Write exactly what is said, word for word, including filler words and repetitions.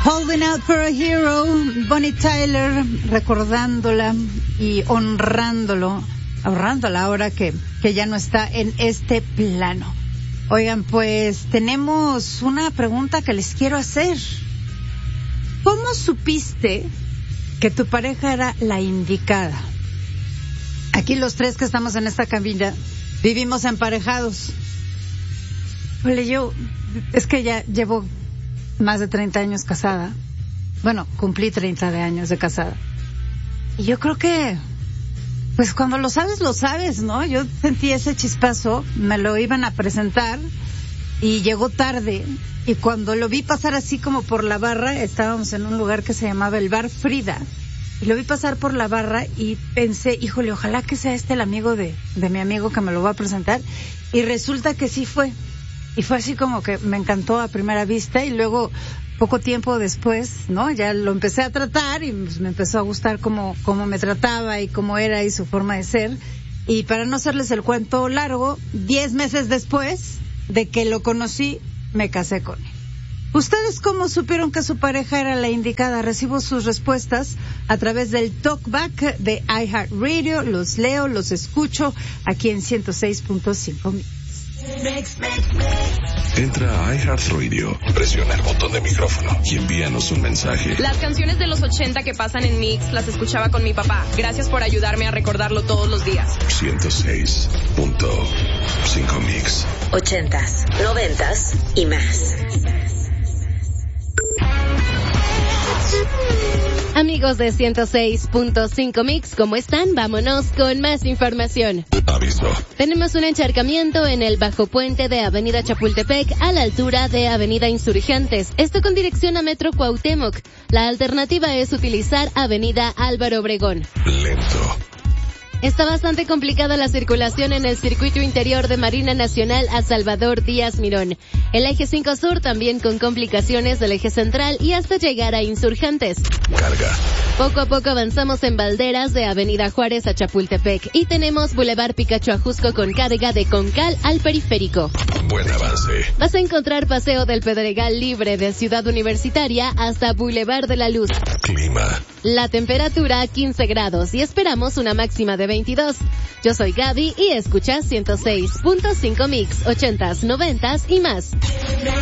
Holding Out for a Hero, Bonnie Tyler, recordándola y honrándolo, honrándola ahora que, que ya no está en este plano. Oigan, pues tenemos una pregunta que les quiero hacer. ¿Cómo supiste que tu pareja era la indicada? Aquí los tres que estamos en esta cabina vivimos emparejados. Ole, yo, es que ya llevo más de treinta años casada. Bueno, cumplí treinta de años de casada. Y yo creo que, pues cuando lo sabes, lo sabes, ¿no? Yo sentí ese chispazo, me lo iban a presentar y llegó tarde. Y cuando lo vi pasar así como por la barra, estábamos en un lugar que se llamaba el Bar Frida. Y lo vi pasar por la barra y pensé, híjole, ojalá que sea este el amigo de, de mi amigo que me lo va a presentar. Y resulta que sí fue. Y fue así como que me encantó a primera vista y luego poco tiempo después, ¿no? Ya lo empecé a tratar y pues me empezó a gustar cómo, cómo me trataba y cómo era y su forma de ser. Y para no hacerles el cuento largo, diez meses después de que lo conocí, me casé con él. ¿Ustedes cómo supieron que su pareja era la indicada? Recibo sus respuestas a través del Talkback de iHeartRadio. Los leo, los escucho aquí en ciento seis punto cinco. Entra a iHeartRadio, presiona el botón de micrófono y envíanos un mensaje. Las canciones de los ochenta que pasan en Mix las escuchaba con mi papá. Gracias por ayudarme a recordarlo todos los días. ciento seis punto cinco Mix. Ochentas, noventas y más. Amigos de ciento seis punto cinco Mix, ¿cómo están? Vámonos con más información. Aviso. Tenemos un encharcamiento en el bajo puente de Avenida Chapultepec a la altura de Avenida Insurgentes. Esto con dirección a Metro Cuauhtémoc. La alternativa es utilizar Avenida Álvaro Obregón. Lento. Está bastante complicada la circulación en el circuito interior de Marina Nacional a Salvador Díaz Mirón. El eje cinco Sur también con complicaciones del eje central y hasta llegar a Insurgentes. Carga. Poco a poco avanzamos en Valderas de Avenida Juárez a Chapultepec y tenemos Boulevard Picacho a Jusco con carga de Concal al Periférico. Buen avance. Vas a encontrar Paseo del Pedregal libre de Ciudad Universitaria hasta Boulevard de la Luz. Clima. La temperatura quince grados y esperamos una máxima de veintidós. Yo soy Gaby y escuchas ciento seis punto cinco Mix, ochentas, noventas y más.